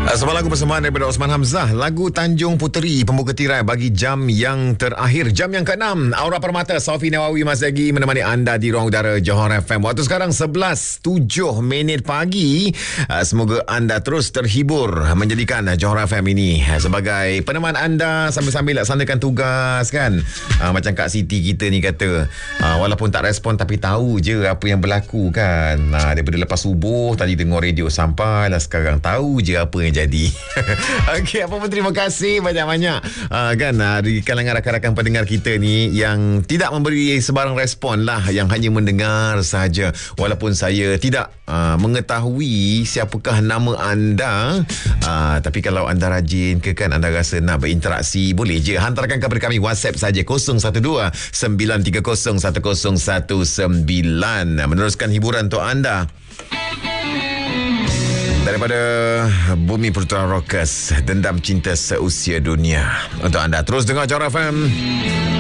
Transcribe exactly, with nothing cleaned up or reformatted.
Sebuah lagu persembahan daripada Osman Hamzah, lagu Tanjung Puteri, pembuka tirai bagi jam yang terakhir, jam yang keenam. Aura Permata, Sofi Nawawi masih lagi menemani anda di ruang udara Johor F M. Waktu sekarang sebelas tujuh minit pagi. Semoga anda terus terhibur menjadikan Johor F M ini sebagai peneman anda sambil-sambil laksanakan tugas kan. Macam Kak Siti kita ni kata, walaupun tak respon tapi tahu je apa yang berlaku kan. Daripada lepas subuh tadi dengar radio sampai lah sekarang tahu je apa yang jadi. Okey, apa pun terima kasih banyak-banyak uh, kan uh, di kalangan rakan-rakan pendengar kita ni yang tidak memberi sebarang respon lah, yang hanya mendengar saja. Walaupun saya tidak uh, mengetahui siapakah nama anda, uh, tapi kalau anda rajin ke kan, anda rasa nak berinteraksi, boleh je hantarkan kepada kami WhatsApp saja kosong satu dua sembilan tiga kosong satu kosong satu sembilan. Meneruskan hiburan untuk anda daripada Bumi Putra Rockers, Dendam Cinta Seusia Dunia. Untuk anda terus dengar Johor F M.